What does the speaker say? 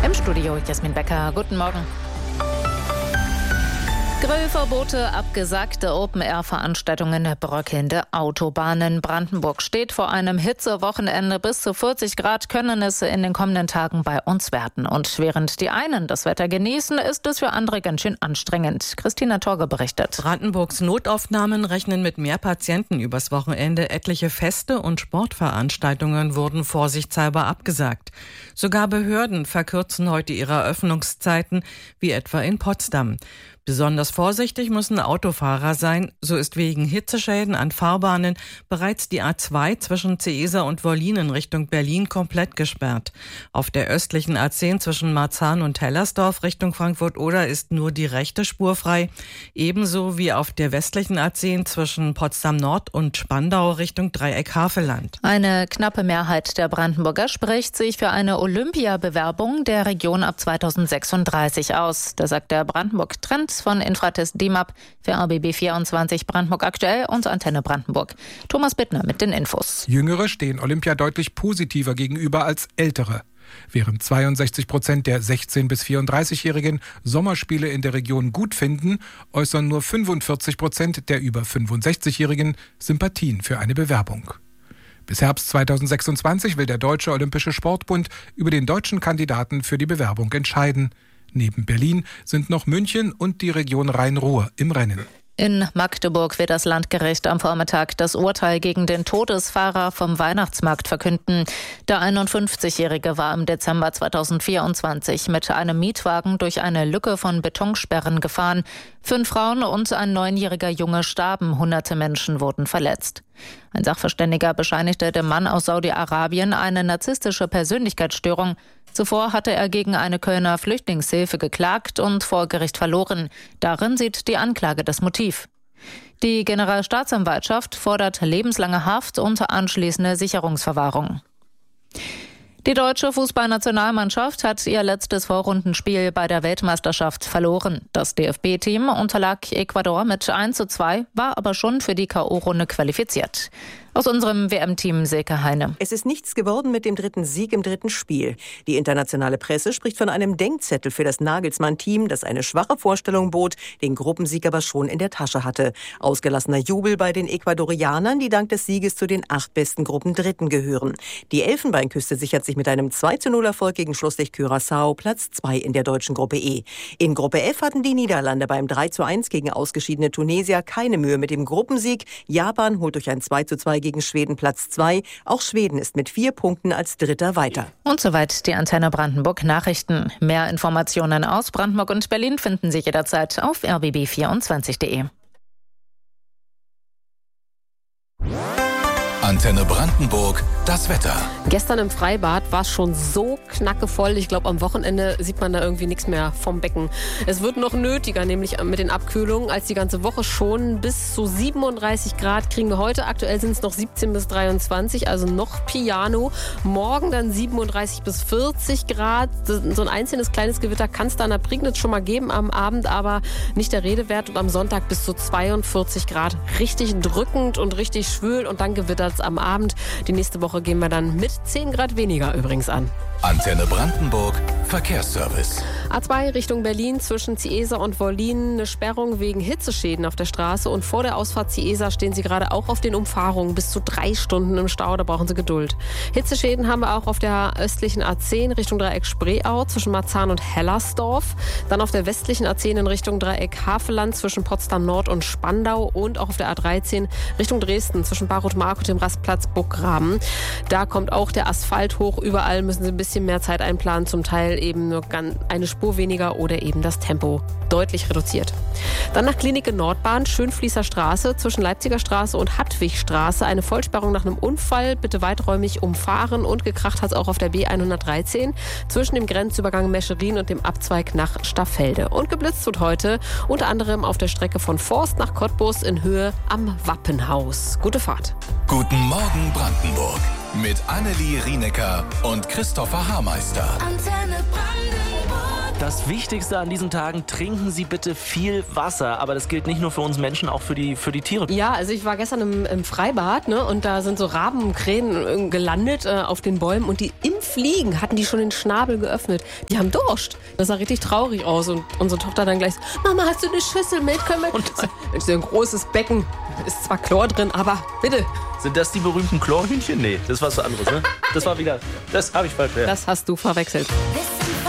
Im Studio Jasmin Becker. Guten Morgen. Grillverbote, abgesagte Open-Air-Veranstaltungen, bröckelnde Autobahnen. Brandenburg steht vor einem Hitzewochenende. Bis zu 40 Grad können es in den kommenden Tagen bei uns werden. Und während die einen das Wetter genießen, ist es für andere ganz schön anstrengend. Christina Torge berichtet. Brandenburgs Notaufnahmen rechnen mit mehr Patienten übers Wochenende. Etliche Feste und Sportveranstaltungen wurden vorsichtshalber abgesagt. Sogar Behörden verkürzen heute ihre Öffnungszeiten, wie etwa in Potsdam. Besonders vorsichtig müssen Autofahrer sein. So ist wegen Hitzeschäden an Fahrbahnen bereits die A2 zwischen Ceesa und Wollin in Richtung Berlin komplett gesperrt. Auf der östlichen A10 zwischen Marzahn und Hellersdorf Richtung Frankfurt-Oder ist nur die rechte Spur frei. Ebenso wie auf der westlichen A10 zwischen Potsdam-Nord und Spandau Richtung Dreieck-Havelland. Eine knappe Mehrheit der Brandenburger spricht sich für eine Olympiabewerbung der Region ab 2036 aus. Das sagt der Brandenburg-Trend von Infratest DIMAP für RBB24 Brandenburg aktuell und Antenne Brandenburg. Thomas Bittner mit den Infos. Jüngere stehen Olympia deutlich positiver gegenüber als Ältere. Während 62% der 16- bis 34-Jährigen Sommerspiele in der Region gut finden, äußern nur 45% der über 65-Jährigen Sympathien für eine Bewerbung. Bis Herbst 2026 will der Deutsche Olympische Sportbund über den deutschen Kandidaten für die Bewerbung entscheiden. Neben Berlin sind noch München und die Region Rhein-Ruhr im Rennen. In Magdeburg wird das Landgericht am Vormittag das Urteil gegen den Todesfahrer vom Weihnachtsmarkt verkünden. Der 51-Jährige war im Dezember 2024 mit einem Mietwagen durch eine Lücke von Betonsperren gefahren. 5 Frauen und ein 9-jähriger Junge starben, hunderte Menschen wurden verletzt. Ein Sachverständiger bescheinigte dem Mann aus Saudi-Arabien eine narzisstische Persönlichkeitsstörung. Zuvor hatte er gegen eine Kölner Flüchtlingshilfe geklagt und vor Gericht verloren. Darin sieht die Anklage das Motiv. Die Generalstaatsanwaltschaft fordert lebenslange Haft und anschließende Sicherungsverwahrung. Die deutsche Fußballnationalmannschaft hat ihr letztes Vorrundenspiel bei der Weltmeisterschaft verloren. Das DFB-Team unterlag Ecuador mit 1:2, war aber schon für die K.O.-Runde qualifiziert. Aus unserem WM-Team Silke Heine. Es ist nichts geworden mit dem 3. Sieg im 3. Spiel. Die internationale Presse spricht von einem Denkzettel für das Nagelsmann-Team, das eine schwache Vorstellung bot, den Gruppensieg aber schon in der Tasche hatte. Ausgelassener Jubel bei den Ecuadorianern, die dank des Sieges zu den 8 besten Gruppendritten gehören. Die Elfenbeinküste sichert sich mit einem 2:0-Erfolg gegen Schlusslicht Curaçao Platz 2 in der deutschen Gruppe E. In Gruppe F hatten die Niederlande beim 3:1 gegen ausgeschiedene Tunesier keine Mühe mit dem Gruppensieg. Japan holt durch ein 2:2 gegen Schweden Platz 2. Auch Schweden ist mit 4 Punkten als Dritter weiter. Und soweit die Antenne Brandenburg Nachrichten. Mehr Informationen aus Brandenburg und Berlin finden Sie jederzeit auf rbb24.de. Antenne Brandenburg, das Wetter. Gestern im Freibad war es schon so knackevoll. Ich glaube, am Wochenende sieht man da irgendwie nichts mehr vom Becken. Es wird noch nötiger, nämlich mit den Abkühlungen, als die ganze Woche schon. Bis zu 37 Grad kriegen wir heute. Aktuell sind es noch 17 bis 23, also noch Piano. Morgen dann 37 bis 40 Grad. So ein einzelnes kleines Gewitter kann es da in der Prignitz schon mal geben am Abend, aber nicht der Rede wert. Und am Sonntag bis zu 42 Grad. Richtig drückend und richtig schwül und dann gewittert am Abend. Die nächste Woche gehen wir dann mit 10 Grad weniger übrigens an. Antenne Brandenburg, Verkehrsservice. A2 Richtung Berlin zwischen Ciesa und Wollin. Eine Sperrung wegen Hitzeschäden auf der Straße. Und vor der Ausfahrt Ciesa stehen Sie gerade auch auf den Umfahrungen. Bis zu 3 Stunden im Stau, da brauchen Sie Geduld. Hitzeschäden haben wir auch auf der östlichen A10 Richtung Dreieck Spreeau zwischen Marzahn und Hellersdorf. Dann auf der westlichen A10 in Richtung Dreieck Havelland zwischen Potsdam Nord und Spandau. Und auch auf der A13 Richtung Dresden zwischen Barutmark und dem Rastplatz Burggraben. Da kommt auch der Asphalt hoch. Überall müssen Sie ein bisschen mehr Zeit einplanen. Zum Teil eben nur eine Spur weniger oder eben das Tempo deutlich reduziert. Dann nach Klinike Nordbahn, Schönfließer Straße zwischen Leipziger Straße und Hadwigstraße. Eine Vollsperrung nach einem Unfall. Bitte weiträumig umfahren und gekracht hat es auch auf der B113 zwischen dem Grenzübergang Mescherin und dem Abzweig nach Staffelde. Und geblitzt wird heute unter anderem auf der Strecke von Forst nach Cottbus in Höhe am Wappenhaus. Gute Fahrt. Guten Morgen Brandenburg mit Annelie Rienecker und Christopher Hameister. Antenne Brandenburg. Das Wichtigste an diesen Tagen, trinken Sie bitte viel Wasser. Aber das gilt nicht nur für uns Menschen, auch für die Tiere. Ja, also ich war gestern im Freibad, ne, und da sind so Raben und Krähen gelandet auf den Bäumen und die im Fliegen hatten die schon den Schnabel geöffnet. Die haben Durst. Das sah richtig traurig aus und unsere Tochter dann gleich so, Mama, hast du eine Schüssel mit? Können wir... Und so ein großes Becken, ist zwar Chlor drin, aber bitte. Sind das die berühmten Chlorhühnchen? Nee, das war was anderes, ne? Das habe ich falsch. Ja. Das hast du verwechselt.